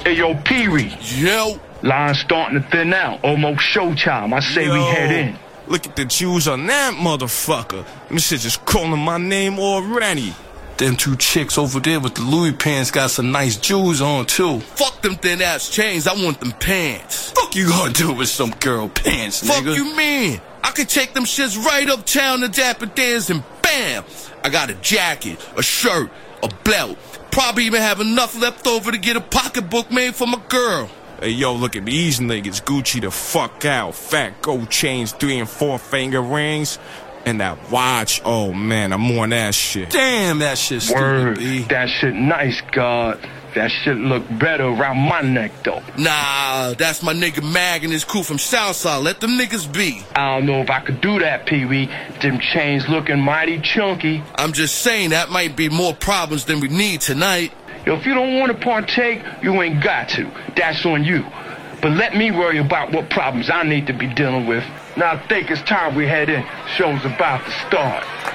Hey, yo, Pee-wee. Yo. Line starting to thin out. Almost showtime. I say we head in. Look at the Jews on that motherfucker. Them shit just calling my name already. Them two chicks over there with the Louis pants got some nice jewels on, too. Fuck them thin-ass chains. I want them pants. Fuck you gonna do with some girl pants, nigga? Fuck you mean? I could take them shits right uptown to Dapper Dan's and bam! I got a jacket, a shirt, a belt. Probably even have enough left over to get a pocketbook made for my girl. Hey, yo, look at these niggas. Gucci the fuck out. Fat gold chains, 3 and 4 finger rings. And that watch, oh man, I'm on that shit. Damn, that shit stupid, B. That shit nice, God. That shit look better around my neck, though. Nah, that's my nigga Mag and his crew from Southside. Let them niggas be. I don't know if I could do that, Pee-wee. Them chains looking mighty chunky. I'm just saying that might be more problems than we need tonight. Yo, if you don't want to partake, you ain't got to. That's on you. But let me worry about what problems I need to be dealing with. Now I think it's time we head in. Show's about to start.